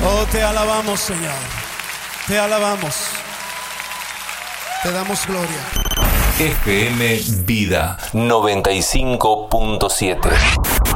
Oh, te alabamos, Señor. Te alabamos. Te damos gloria. FM Vida 95.7.